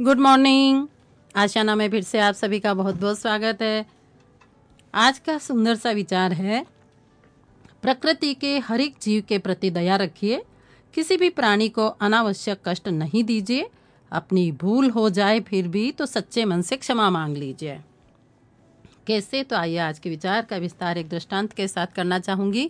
Good morning. आशियाना में फिर से आप सभी का बहुत बहुत स्वागत है। आज का सुंदर सा विचार है, प्रकृति के हर एक जीव के प्रति दया रखिए, किसी भी प्राणी को अनावश्यक कष्ट नहीं दीजिए, अपनी भूल हो जाए फिर भी तो सच्चे मन से क्षमा मांग लीजिए। कैसे? तो आइए आज के विचार का विस्तार एक दृष्टांत के साथ करना चाहूंगी।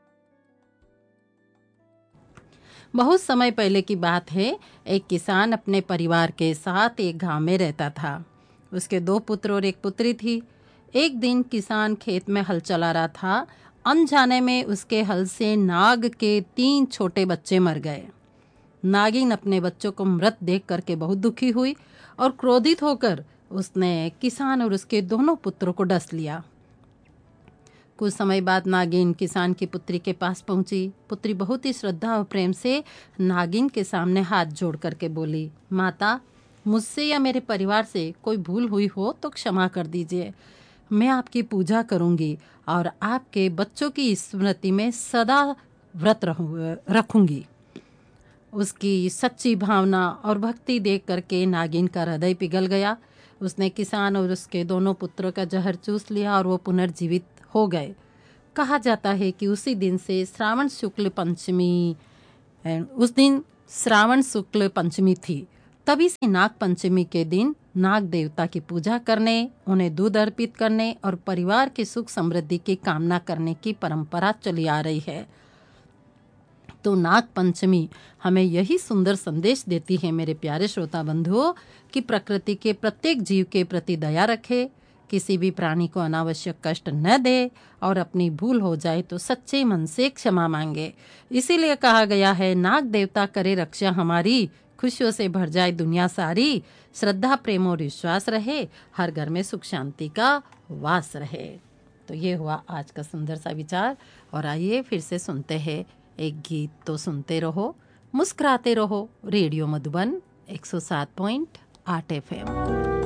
बहुत समय पहले की बात है। एक किसान अपने परिवार के साथ एक गांव में रहता था। उसके 2 पुत्र और 1 पुत्री थी। एक दिन किसान खेत में हल चला रहा था। अनजाने में उसके हल से नाग के 3 छोटे बच्चे मर गए। नागिन अपने बच्चों को मृत देख करके बहुत दुखी हुई और क्रोधित होकर उसने किसान और उसके दोनों पुत्रों को डस लिया। कुछ समय बाद नागिन किसान की पुत्री के पास पहुंची। पुत्री बहुत ही श्रद्धा और प्रेम से नागिन के सामने हाथ जोड़ करके बोली, माता, मुझसे या मेरे परिवार से कोई भूल हुई हो तो क्षमा कर दीजिए। मैं आपकी पूजा करूंगी और आपके बच्चों की स्मृति में सदा व्रत रखूंगी। उसकी सच्ची भावना और भक्ति देख करके नागिन का हृदय पिघल गया। उसने किसान और उसके दोनों पुत्रों का जहर चूस लिया और वो पुनर्जीवित हो गए। कहा जाता है कि उस दिन श्रावण शुक्ल पंचमी थी। तभी से नाग पंचमी के दिन नाग देवता की पूजा करने, उन्हें दूध अर्पित करने और परिवार की सुख समृद्धि की कामना करने की परंपरा चली आ रही है। तो नाग पंचमी हमें यही सुंदर संदेश देती है, मेरे प्यारे श्रोता बंधुओं, कि प्रकृति के प्रत्येक जीव के प्रति दया रखे, किसी भी प्राणी को अनावश्यक कष्ट न दे और अपनी भूल हो जाए तो सच्चे मन से क्षमा मांगे। इसीलिए कहा गया है, नाग देवता करे रक्षा हमारी, खुशियों से भर जाए दुनिया सारी, श्रद्धा प्रेम और विश्वास रहे, हर घर में सुख शांति का वास रहे। तो ये हुआ आज का सुंदर सा विचार। और आइए फिर से सुनते हैं एक गीत। तो सुनते रहो, मुस्कुराते रहो। Radio Madhuban 107.8 FM।